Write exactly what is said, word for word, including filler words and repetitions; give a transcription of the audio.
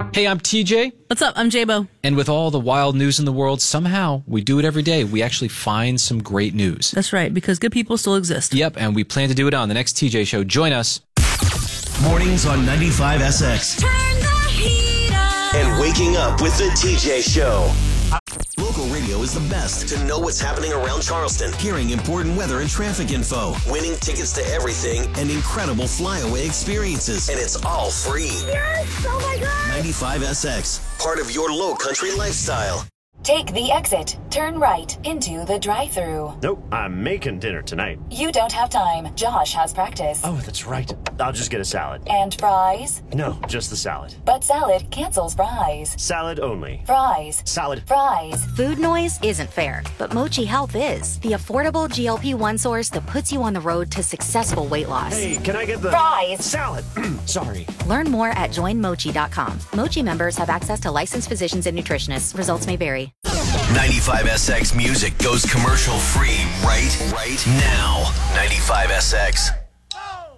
Hey, I'm T J. What's up? I'm J-Bo. And with all the wild news in the world, somehow we do it every day. We actually find some great news. That's right, because good people still exist. Yep, and we plan to do it on the next T J Show. Join us. Mornings on ninety-five S X. Turn the heat up. And waking up with the T J Show. Local radio is the best to know what's happening around Charleston, hearing important weather and traffic info, winning tickets to everything, and incredible flyaway experiences. And it's all free. Yes! Oh my God! ninety-five S X, part of your low country lifestyle. Take the exit. Turn right into the drive-thru. Nope, I'm making dinner tonight. You don't have time. Josh has practice. Oh, that's right. I'll just get a salad. And fries? No, just the salad. But salad cancels fries. Salad only. Fries. Salad. Fries. Food noise isn't fair, but Mochi Health is. The affordable G L P one source that puts you on the road to successful weight loss. Hey, can I get the... Fries. Salad. Sorry. Learn more at join mochi dot com. Mochi members have access to licensed physicians and nutritionists. Results may vary. ninety-five S X music goes commercial free right, right now. ninety-five S X.